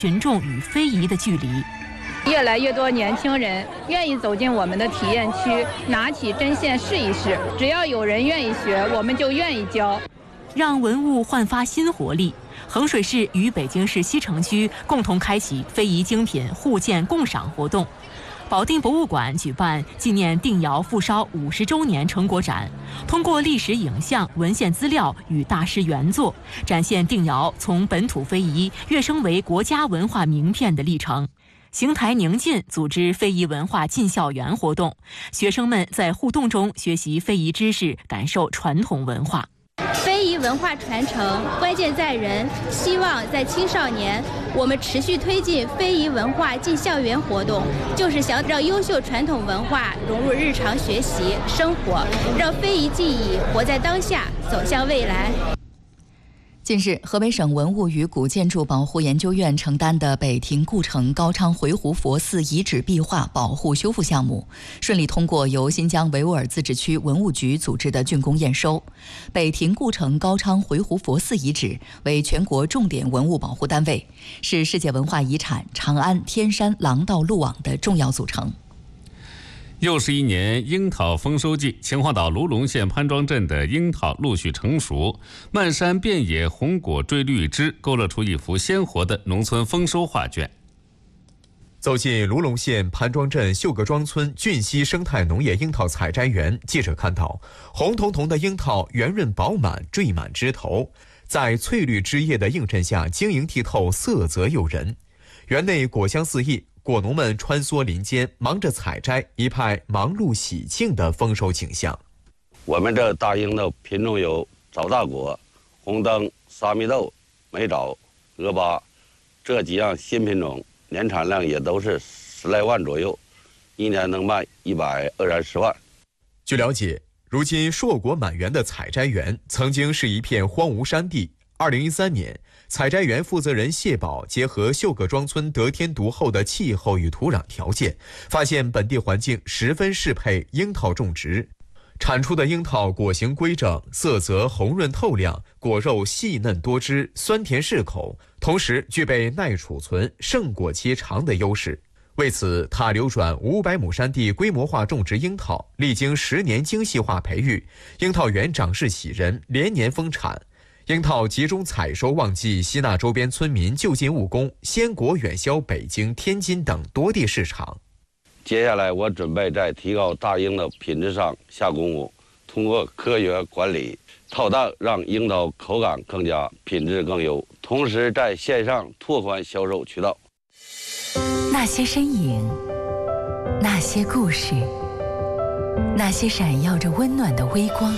群众与非遗的距离。 越来越多年轻人愿意走进我们的体验区，拿起针线试一试。只要有人愿意学，我们就愿意教。 让文物焕发新活力。衡水市与北京市西城区共同开启非遗精品互鉴共赏活动。保定博物馆举办纪念定窑复烧50周年成果展，通过历史影像、文献资料与大师原作，展现定窑从本土非遗跃升为国家文化名片的历程。邢台宁晋组织非遗文化进校园活动，学生们在互动中学习非遗知识，感受传统文化。 非遗文化传承关键在人，希望在青少年，我们持续推进非遗文化进校园活动，就是想让优秀传统文化融入日常学习生活，让非遗技艺活在当下，走向未来。 近日，河北省文物与古建筑保护研究院承担的北亭故城高昌回鹘佛寺遗址壁画保护修复项目，顺利通过由新疆维吾尔自治区文物局组织的竣工验收。北亭故城高昌回鹘佛寺遗址为全国重点文物保护单位，是世界文化遗产长安天山廊道路网的重要组成。 又是一年樱桃丰收季，秦皇岛卢龙县潘庄镇的樱桃陆续成熟，漫山遍野红果缀绿枝，勾勒出一幅鲜活的农村丰收画卷。 走进卢龙县潘庄镇秀各庄村俊熙生态农业樱桃采摘园，记者看到红彤彤的樱桃圆润饱满，缀满枝头，在翠绿枝叶的映衬下晶莹剔透，色泽诱人。园内果香四溢，果农们穿梭林间，忙着采摘，一派忙碌喜庆的丰收景象。 我们这大樱的品种有枣大果、红灯、沙蜜豆、梅枣、鹅巴，这几样新品种，年产量也都是10来万左右，一年能卖120-130万。 据了解，如今硕果满园的采摘园曾经是一片荒芜山地。2013年，采摘园负责人谢宝结合秀各庄村得天独厚的气候与土壤条件，发现本地环境十分适配樱桃种植，产出的樱桃果形规整，色泽红润透亮，果肉细嫩多汁，酸甜适口，同时具备耐储存、胜果期长的优势。为此，他流转500亩山地规模化种植樱桃，历经10年精细化培育，樱桃园长势喜人，连年丰产。樱桃集中采收旺季，吸纳周边村民就近务工，鲜果远销北京、天津等多地市场。 接下来我准备在提高大樱的品质上下功夫，通过科学管理套蛋，让樱桃口感更佳，品质更优，同时在线上拓宽销售渠道。 那些身影，那些故事，那些闪耀着温暖的微光。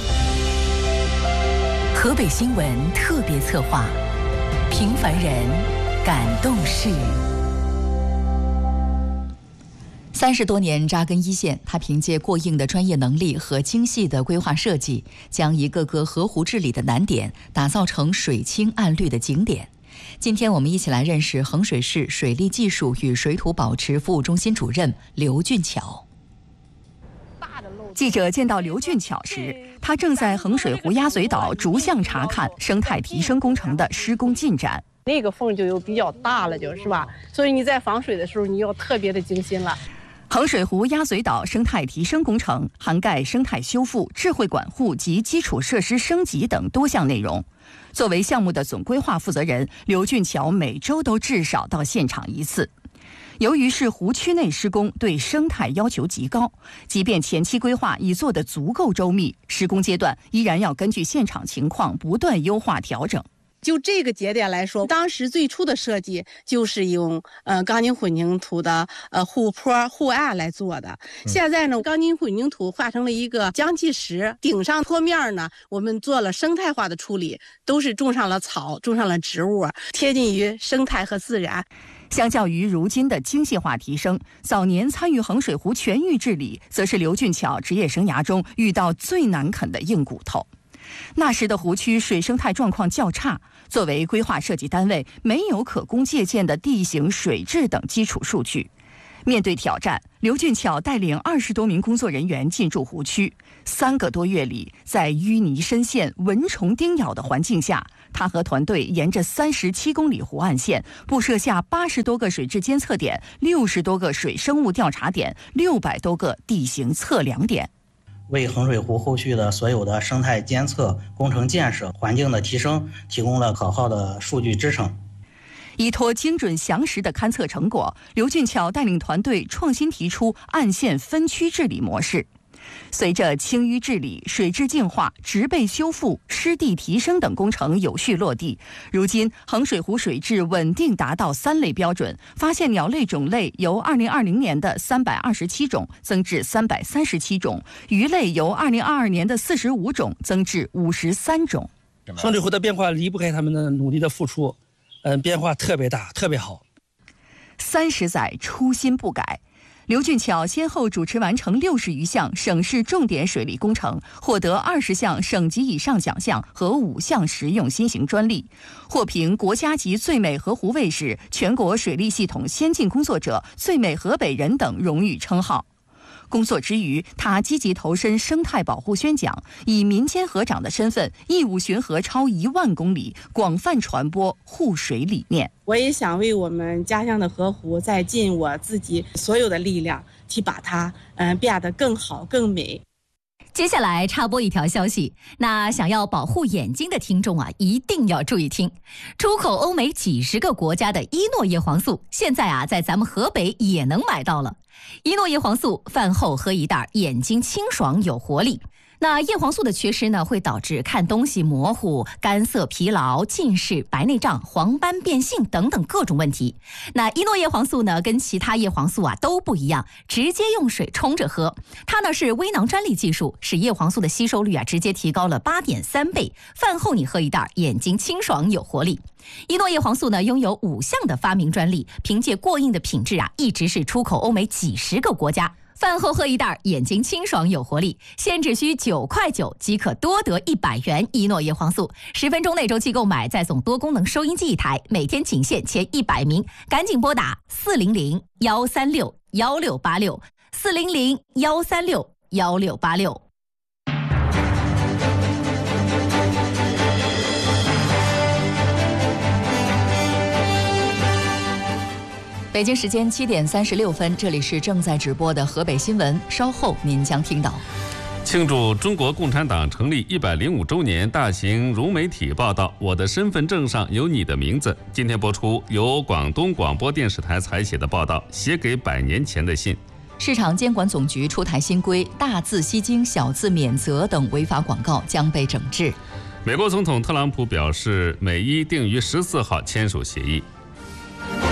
河北新闻特别策划，平凡人感动事。 30多年扎根一线，他凭借过硬的专业能力和精细的规划设计，将一个个河湖治理的难点打造成水清岸绿的景点。今天我们一起来认识衡水市水利技术与水土保持服务中心主任刘俊巧。 记者见到刘俊巧时，他正在衡水湖鸭嘴岛逐项查看生态提升工程的施工进展。 那个缝就有比较大了，就是吧？所以你在防水的时候，你要特别的精心了。 衡水湖鸭嘴岛生态提升工程涵盖生态修复、智慧管护及基础设施升级等多项内容。作为项目的总规划负责人，刘俊巧每周都至少到现场1次。由于是湖区内施工，对生态要求极高，即便前期规划已做得足够周密，施工阶段依然要根据现场情况不断优化调整。 就这个节点来说，当时最初的设计就是用钢筋混凝土的护坡护岸来做的。现在呢，钢筋混凝土化成了一个浆砌石，顶上坡面呢，我们做了生态化的处理，都是种上了草，种上了植物，贴近于生态和自然。 相较于如今的精细化提升，早年参与衡水湖全域治理，则是刘俊巧职业生涯中遇到最难啃的硬骨头。那时的湖区水生态状况较差，作为规划设计单位，没有可供借鉴的地形、水质等基础数据。 面对挑战，刘俊巧带领20多名工作人员进驻湖区。3个多月里，在淤泥深陷、蚊虫叮咬的环境下，他和团队沿着37公里湖岸线布设下80多个水质监测点、60多个水生物调查点、600多个地形测量点， 为衡水湖后续的所有的生态监测、工程建设、环境的提升提供了可靠的数据支撑。 依托精准详实的勘测成果，刘俊巧带领团队创新提出岸线分区治理模式。随着清淤治理、水质净化、植被修复、湿地提升等工程有序落地，如今衡水湖水质稳定达到3类标准，发现鸟类种类由2020年的327种增至337种，鱼类由2022年的45种增至53种。 衡水湖的变化离不开他们的努力的付出，变化特别大，特别好。 30载初心不改。刘俊巧先后主持完成60余项省市重点水利工程，获得20项省级以上奖项和5项实用新型专利，获评国家级最美河湖卫士、全国水利系统先进工作者、最美河北人等荣誉称号。工作之余，他积极投身生态保护宣讲，以民间河长的身份义务巡河超1万公里，广泛传播护水理念。 我也想为我们家乡的河湖再尽我自己所有的力量，去把它变得更好更美。 接下来插播一条消息，那想要保护眼睛的听众啊，一定要注意听。出口欧美几十个国家的伊诺叶黄素，现在啊，在咱们河北也能买到了。伊诺叶黄素饭后喝一袋，眼睛清爽有活力。那叶黄素的缺失呢，会导致看东西模糊、干涩、疲劳、近视、白内障、黄斑变性等等各种问题。那伊诺叶黄素呢，跟其他叶黄素啊都不一样，直接用水冲着喝。它呢是微囊专利技术，使叶黄素的吸收率啊直接提高了8.3倍。饭后你喝一袋，眼睛清爽有活力。伊诺叶黄素呢拥有5项的发明专利，凭借过硬的品质啊，一直是出口欧美几十个国家。饭后喝一袋，眼睛清爽有活力，现只需9.9块即可多得100元伊诺叶黄素。10分钟内周期购买，再送多功能收音机1台，每天仅限前100名，赶紧拨打400-136-1686，400-136-1686。 北京时间7点36分，这里是正在直播的河北新闻，稍后您将听到。 庆祝中国共产党成立105周年大型融媒体报道《我的身份证上有你的名字》，今天播出由广东广播电视台采写的报道《写给100年前的信》。 市场监管总局出台新规，大字吸睛、小字免责等违法广告将被整治。 美国总统特朗普表示，美伊定于14号签署协议。